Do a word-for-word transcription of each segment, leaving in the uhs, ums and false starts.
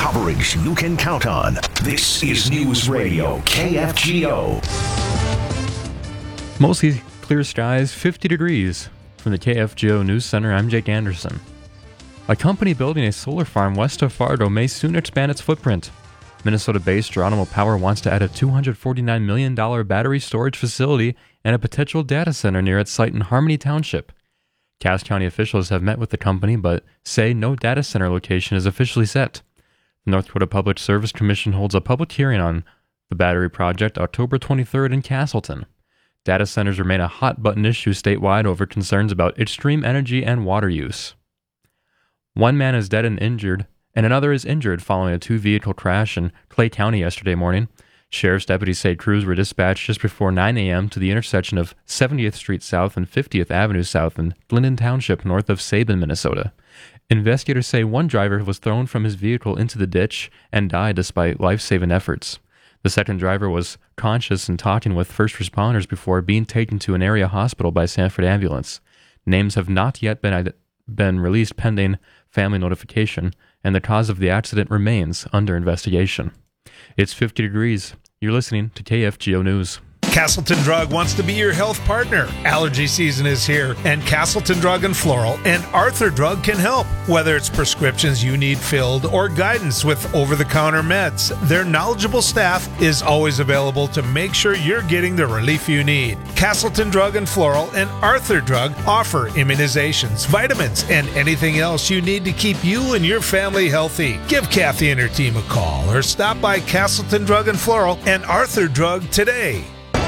Coverage you can count on. This is News Radio K F G O. Mostly clear skies, fifty degrees. From the K F G O News Center, I'm Jake Anderson. A company building a solar farm west of Fargo may soon expand its footprint. Minnesota-based Geronimo Power wants to add a two hundred forty-nine million dollars battery storage facility and a potential data center near its site in Harmony Township. Cass County officials have met with the company but say no data center location is officially set. The North Dakota Public Service Commission holds a public hearing on the battery project October twenty-third in Castleton. Data centers remain a hot-button issue statewide over concerns about extreme energy and water use. One man is dead and injured, and another is injured following a two-vehicle crash in Clay County yesterday morning. Sheriff's deputies say crews were dispatched just before nine a.m. to the intersection of seventieth Street South and fiftieth Avenue South in Glendon Township, north of Sabin, Minnesota. Investigators say one driver was thrown from his vehicle into the ditch and died despite life-saving efforts. The second driver was conscious and talking with first responders before being taken to an area hospital by Sanford Ambulance. Names have not yet been, been released pending family notification, and the cause of the accident remains under investigation. It's fifty degrees. You're listening to K F G O News. Castleton Drug wants to be your health partner. Allergy season is here, and Castleton Drug and Floral and Arthur Drug can help. Whether it's prescriptions you need filled or guidance with over-the-counter meds, their knowledgeable staff is always available to make sure you're getting the relief you need. Castleton Drug and Floral and Arthur Drug offer immunizations, vitamins, and anything else you need to keep you and your family healthy. Give Kathy and her team a call or stop by Castleton Drug and Floral and Arthur Drug today.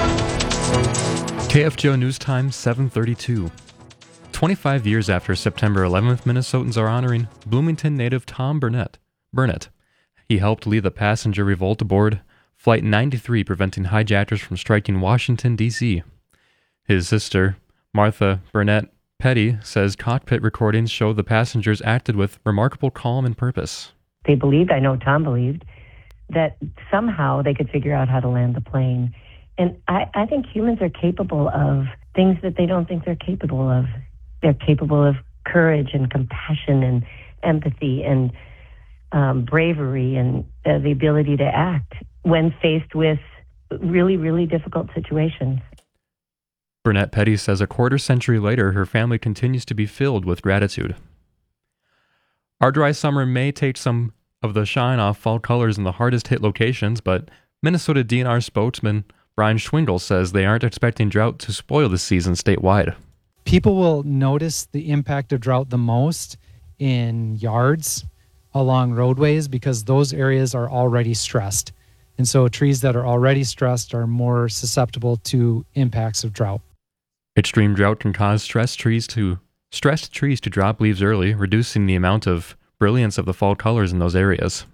K F G O News Time, seven thirty-two. twenty-five years after September eleventh, Minnesotans are honoring Bloomington native Tom Burnett. Burnett. He helped lead the passenger revolt aboard Flight ninety-three, preventing hijackers from striking Washington, D C His sister, Martha Burnett Petty, says cockpit recordings show the passengers acted with remarkable calm and purpose. They believed, I know Tom believed, that somehow they could figure out how to land the plane. And I, I think humans are capable of things that they don't think they're capable of. They're capable of courage and compassion and empathy and um, bravery and uh, the ability to act when faced with really, really difficult situations. Burnett Petty says a quarter century later, her family continues to be filled with gratitude. Our dry summer may take some of the shine off fall colors in the hardest hit locations, but Minnesota D N R spokesman Brian Schwingle says they aren't expecting drought to spoil the season statewide. People will notice the impact of drought the most in yards along roadways because those areas are already stressed. And so trees that are already stressed are more susceptible to impacts of drought. Extreme drought can cause stressed trees to stressed trees to drop leaves early, reducing the amount of brilliance of the fall colors in those areas.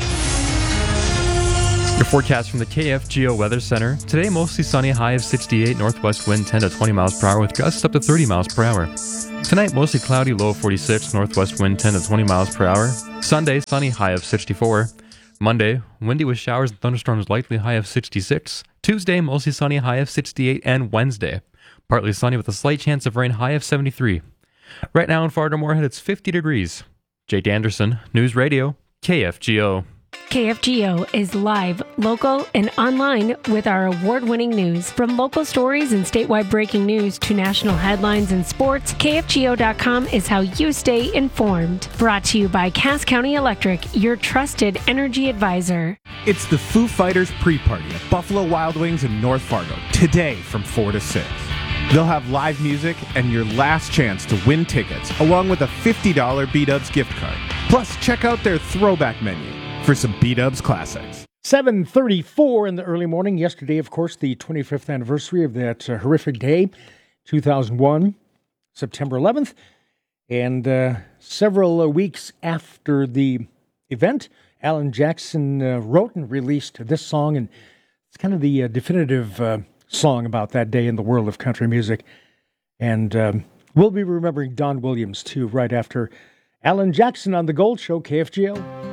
Your forecast from the K F G O Weather Center. Today, mostly sunny, high of sixty-eight, northwest wind ten to twenty miles per hour with gusts up to thirty miles per hour. Tonight, mostly cloudy, low of forty-six, northwest wind ten to twenty miles per hour. Sunday, sunny, high of sixty-four. Monday, windy with showers and thunderstorms, likely high of sixty-six. Tuesday, mostly sunny, high of sixty-eight. And Wednesday, partly sunny with a slight chance of rain, high of seventy-three. Right now in Fargo-Moorhead, it's fifty degrees. Jake Anderson, News Radio, K F G O. K F G O is live, local, and online with our award-winning news. From local stories and statewide breaking news to national headlines and sports, K F G O dot com is how you stay informed. Brought to you by Cass County Electric, your trusted energy advisor. It's the Foo Fighters pre-party at Buffalo Wild Wings in North Fargo, today from four to six. They'll have live music and your last chance to win tickets, along with a fifty dollars B-Dubs gift card. Plus, check out their throwback menu for some B-Dubs classics. seven thirty-four in the early morning. Yesterday, of course, the twenty-fifth anniversary of that uh, horrific day, two thousand one, September eleventh. And uh, several uh, weeks after the event, Alan Jackson uh, wrote and released this song, and it's kind of the uh, definitive uh, song about that day in the world of country music. And um, we'll be remembering Don Williams, too, right after Alan Jackson on The Gold Show, K F G O.